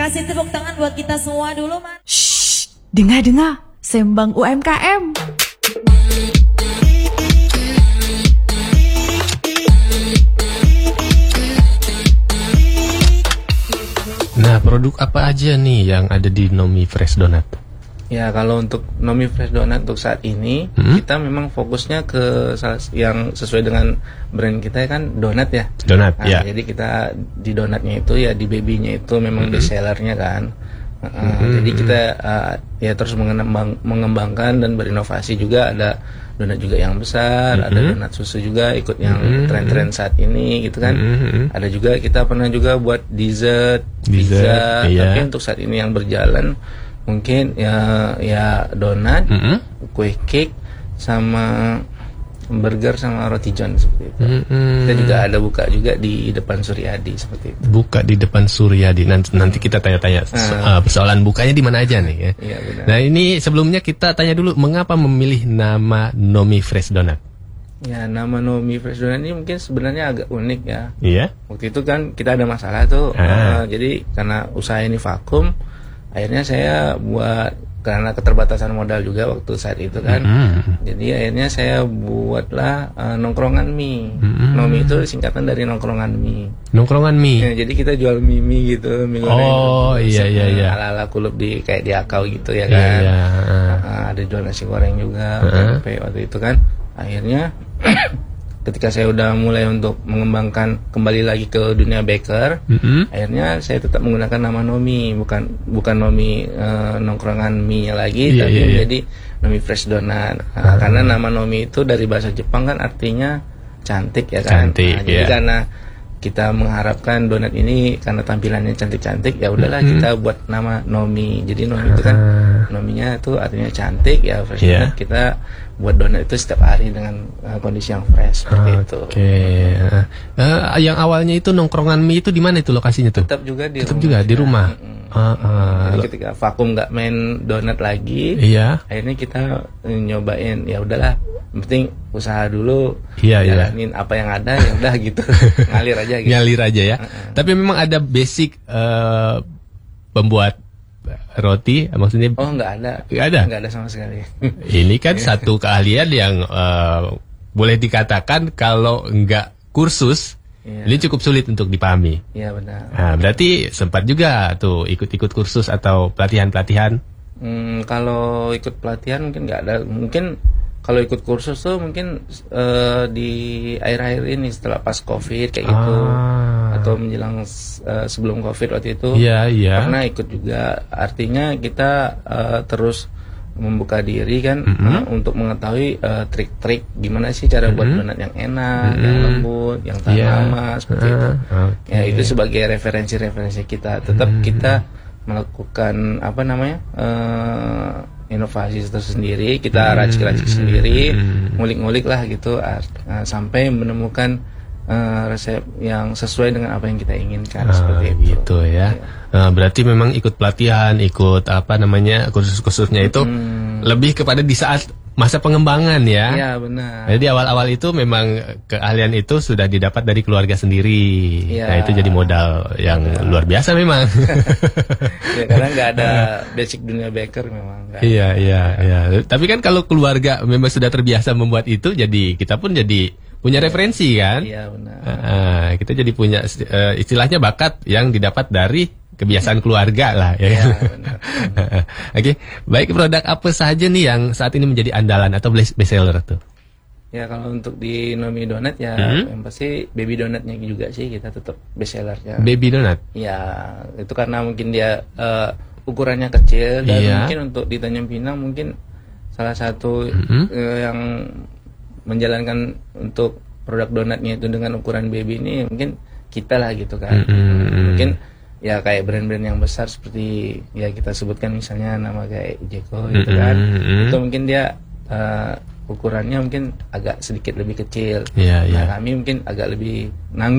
Kasih tepuk tangan buat kita semua dulu, Man. Shh, dengar, sembang UMKM. Nah, produk apa aja nih yang ada di Nomi Fresh Donut? Ya, kalau untuk Nomi Fresh Donut untuk saat ini, kita memang fokusnya ke yang sesuai dengan brand kita kan donat ya. Donat, nah, ya. Jadi kita di donatnya itu ya di babynya itu memang best sellernya kan. Jadi kita ya terus mengembangkan dan berinovasi juga. Ada donat juga yang besar, ada donat susu juga ikut yang tren-tren saat ini gitu kan. Ada juga kita pernah juga buat dessert pizza, iya. Tapi untuk saat ini yang berjalan mungkin ya donat, kue cake, sama burger sama roti john seperti itu. Kita juga ada buka juga di depan Suryadi seperti itu. Buka di depan Suryadi. Nanti kita tanya-tanya persoalan bukanya di mana aja nih ya. Iya, benar. Nah, ini sebelumnya kita tanya dulu mengapa memilih nama Nomi Fresh Donut? Ya, nama Nomi Fresh Donut ini mungkin sebenarnya agak unik ya. Iya. Waktu itu kan kita ada masalah tuh. Jadi karena usaha ini vakum, akhirnya saya buat, karena keterbatasan modal juga waktu saat itu kan. Jadi akhirnya saya buatlah nongkrongan mie. Nomi itu singkatan dari nongkrongan mie. Nongkrongan mie. Ya, jadi kita jual mie gitu, mie goreng. Oh, iya. Ala-ala kulub di kayak di Akau gitu ya kan. Iya. Ada jual nasi goreng juga waktu itu kan. Akhirnya ketika saya udah mulai untuk mengembangkan kembali lagi ke dunia baker, akhirnya saya tetap menggunakan nama Nomi, bukan Nomi nongkrongan mie lagi, tapi menjadi Nomi Fresh Donut. Karena nama Nomi itu dari bahasa Jepang kan artinya cantik ya kan. Jadi karena kita mengharapkan donat ini karena tampilannya cantik-cantik, ya udahlah kita buat nama Nomi. Jadi Nomi itu kan nominya itu artinya cantik ya, fresh donut. Kita buat donat itu setiap hari dengan kondisi yang fresh seperti itu. Yang awalnya itu nongkrongan mie itu di mana itu lokasinya tuh? Tetap juga di rumah. Jadi ketika vakum nggak main donat lagi, akhirnya kita nyobain, ya udahlah, yang penting usaha dulu, jalanin apa yang ada, ya udah gitu, ngalir aja gitu. Ngalir aja ya. Tapi memang ada basic pembuat roti, maksudnya? Oh, nggak ada sama sekali. Ini kan satu keahlian yang boleh dikatakan kalau nggak kursus, ini cukup sulit untuk dipahami. Iya, benar. Nah, berarti sempat juga tuh ikut-ikut kursus atau pelatihan-pelatihan? Kalau ikut pelatihan mungkin nggak ada. Mungkin kalau ikut kursus tuh mungkin di akhir-akhir ini setelah pas COVID kayak gitu, atau menjelang sebelum COVID waktu itu. Pernah ikut juga. Artinya kita terus membuka diri kan, untuk mengetahui trik-trik gimana sih cara buat donat yang enak, yang lembut, yang tahan lama seperti itu. Ya, itu sebagai referensi-referensi kita. Tetap kita melakukan inovasi tersendiri, kita racik-racik sendiri, ngulik-ngulik lah gitu, sampai menemukan resep yang sesuai dengan apa yang kita inginkan seperti itu. Gitu ya. Berarti memang ikut pelatihan, ikut kursus-kursusnya itu lebih kepada di saat masa pengembangan ya. Iya, benar. Jadi awal-awal itu memang keahlian itu sudah didapat dari keluarga sendiri. Nah, itu jadi modal yang luar biasa memang. Ya, karena nggak ada basic dunia baker memang. Iya. Tapi kan kalau keluarga memang sudah terbiasa membuat itu, jadi kita pun jadi punya referensi kan. Iya, benar. Kita jadi punya istilahnya bakat yang didapat dari kebiasaan keluarga lah ya. Oke, baik, produk apa saja nih yang saat ini menjadi andalan atau best seller tuh? Ya, kalau untuk di Nomi Donut ya yang pasti baby donatnya juga sih kita tetap best sellernya. Baby donut? Ya, itu karena mungkin dia ukurannya kecil dan mungkin untuk di Tanjung Pinang mungkin salah satu yang menjalankan untuk produk donatnya itu dengan ukuran baby ini mungkin kita lah gitu kan. Mungkin ya kayak brand-brand yang besar seperti ya kita sebutkan misalnya nama kayak Jeko gitu kan, itu mungkin dia ukurannya mungkin agak sedikit lebih kecil. Nah, kami mungkin agak lebih nanggung